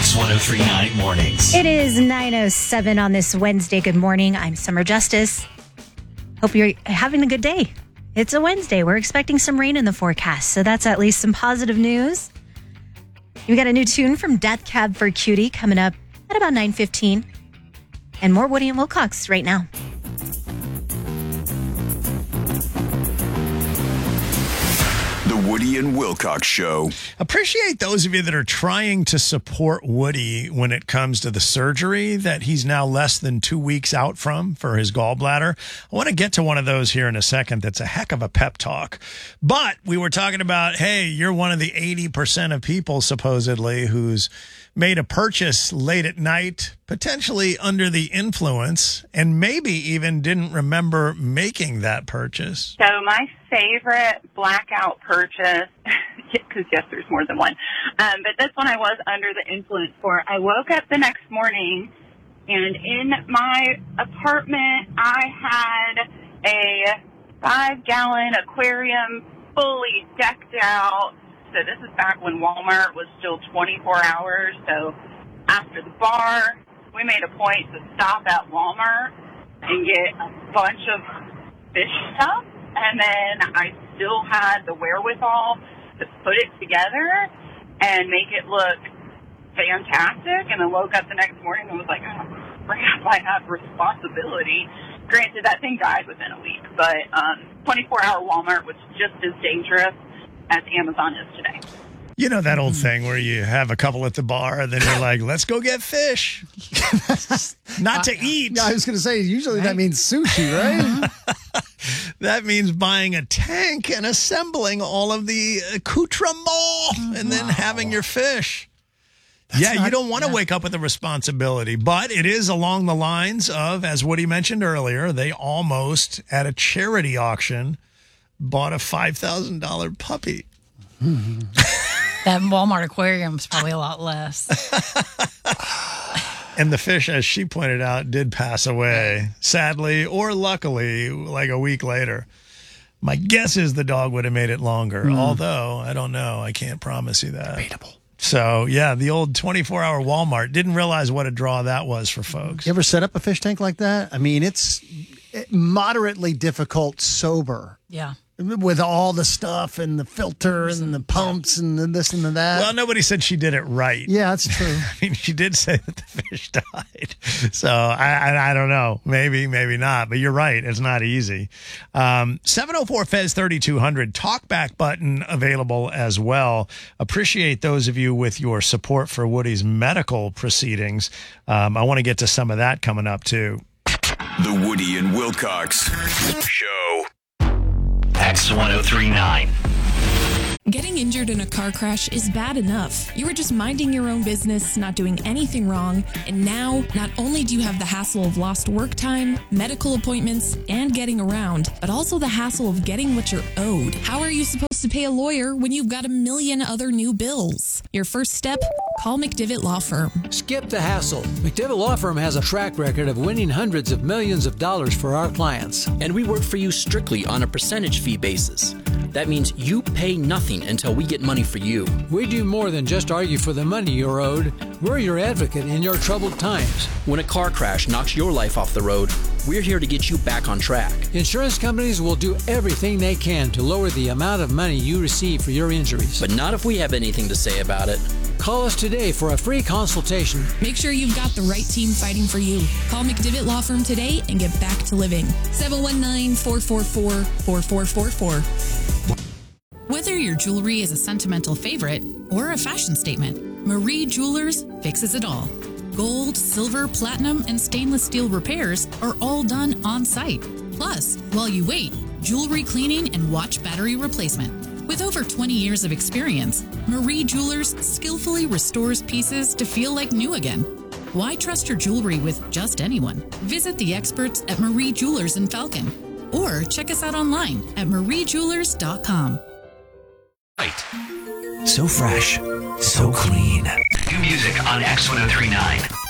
X1039 Mornings. It is 9:07 on this Wednesday. Good morning. I'm Summer Justice. Hope you're having a good day. It's a Wednesday. We're expecting some rain in the forecast, so that's at least some positive news. We got a new tune from Death Cab for Cutie coming up at about 9:15. And more Woody and Wilcox right now. The Woody and Wilcox Show. Appreciate those of you that are trying to support Woody when it comes to the surgery that he's now less than 2 weeks out from for his gallbladder. I want to get to one of those here in a second. That's a heck of a pep talk. But we were talking about, hey, you're one of the 80% of people supposedly who's made a purchase late at night, potentially under the influence, and maybe even didn't remember making that purchase. So my favorite blackout purchase, because yes, there's more than one, but this one I was under the influence for. I woke up the next morning, and in my apartment, I had a 5-gallon aquarium fully decked out. So this is back when Walmart was still 24 hours. So after the bar, we made a point to stop at Walmart and get a bunch of fish stuff. And then I still had the wherewithal to put it together and make it look fantastic. And then woke up the next morning and was like, oh, crap, I have responsibility. Granted, that thing died within a week, but 24-hour Walmart was just as dangerous as Amazon is today. You know that old thing where you have a couple at the bar, then you're like, let's go get fish. Not to eat. Yeah, I was going to say, usually that means sushi, right? That means buying a tank and assembling all of the accoutrements and then having your fish. You don't want to wake up with a responsibility, but it is along the lines of, as Woody mentioned earlier, they almost, at a charity auction, bought a $5,000 puppy. That Walmart aquarium is probably a lot less. And the fish, as she pointed out, did pass away, sadly or luckily, like a week later. My guess is the dog would have made it longer, although I don't know. I can't promise you that. Debatable. So, yeah, the old 24-hour Walmart. Didn't realize what a draw that was for folks. You ever set up a fish tank like that? I mean, it's moderately difficult sober. Yeah. With all the stuff and the filter and the pumps and the this and the that. Well, nobody said she did it right. Yeah, that's true. I mean, she did say that the fish died. So I don't know. Maybe not. But you're right. It's not easy. 704-FEZ-3200. Talkback button available as well. Appreciate those of you with your support for Woody's medical proceedings. I want to get to some of that coming up, too. The Woody and Wilcox Show. X1039. Getting injured in a car crash is bad enough. You were just minding your own business, not doing anything wrong, and now not only do you have the hassle of lost work time, medical appointments, and getting around, but also the hassle of getting what you're owed. How are you supposed to pay a lawyer when you've got a million other new bills? Your first step? Call McDivitt Law Firm. Skip the hassle. McDivitt Law Firm has a track record of winning hundreds of millions of dollars for our clients. And we work for you strictly on a percentage fee basis. That means you pay nothing until we get money for you. We do more than just argue for the money you're owed. We're your advocate in your troubled times. When a car crash knocks your life off the road, we're here to get you back on track. Insurance companies will do everything they can to lower the amount of money you receive for your injuries. But not if we have anything to say about it. Call us today for a free consultation. Make sure you've got the right team fighting for you. Call McDivitt Law Firm today and get back to living. 719-444-4444. Whether your jewelry is a sentimental favorite or a fashion statement, Marie Jewelers fixes it all. Gold, silver, platinum, and stainless steel repairs are all done on site. Plus, while you wait, jewelry cleaning and watch battery replacement. With over 20 years of experience, Marie Jewelers skillfully restores pieces to feel like new again. Why trust your jewelry with just anyone? Visit the experts at Marie Jewelers in Falcon or check us out online at mariejewelers.com. Right. So fresh, so clean. New music on X1039.